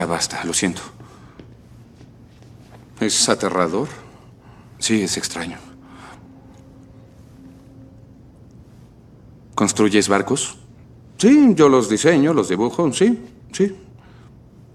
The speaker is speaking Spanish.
Ya basta, lo siento. ¿Es aterrador? Sí, es extraño. ¿Construyes barcos? Sí, yo los diseño, los dibujo, sí, sí.